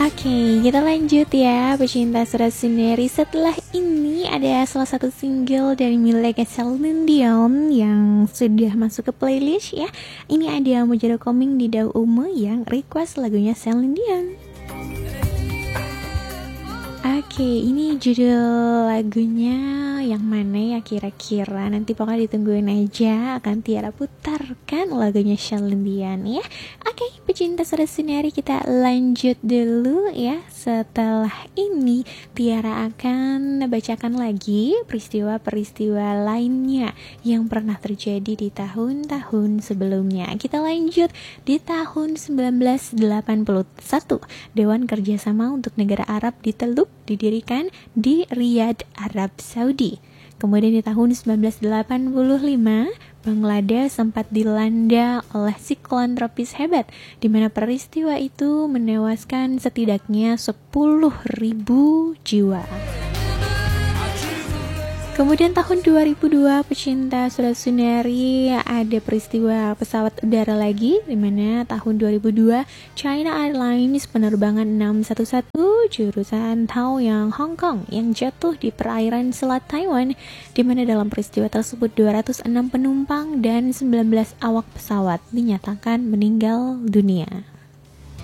Oke, kita lanjut ya pecinta Surat Sundari. Setelah ini ada salah satu single dari milik Celine Dion yang sudah masuk ke playlist ya. Ini ada Mujaro Koming di Dau Ume yang request lagunya Celine Dion. Oke, ini judul lagunya yang mana ya kira-kira? Nanti pokoknya ditungguin aja, akan Tiara putarkan lagunya Celine Dion ya. Oke, pecinta Surat Sundari, kita lanjut dulu ya. Setelah ini Tiara akan bacakan lagi peristiwa-peristiwa lainnya yang pernah terjadi di tahun-tahun sebelumnya. Kita lanjut di tahun 1981. Dewan Kerjasama untuk Negara Arab di Teluk didirikan di Riyadh, Arab Saudi. Kemudian di tahun 1985, Bangladesh sempat dilanda oleh siklon tropis hebat, di mana peristiwa itu menewaskan setidaknya 10.000 jiwa. Kemudian tahun 2002, pecinta Surat Sundari, ada peristiwa pesawat udara lagi, di mana tahun 2002 China Airlines penerbangan 611 jurusan Taoyuan Hong Kong yang jatuh di perairan Selat Taiwan, di mana dalam peristiwa tersebut 206 penumpang dan 19 awak pesawat dinyatakan meninggal dunia.